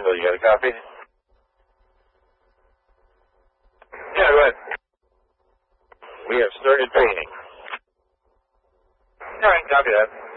Bill, you got a copy? Yeah, go ahead. We have started painting. All right, copy that.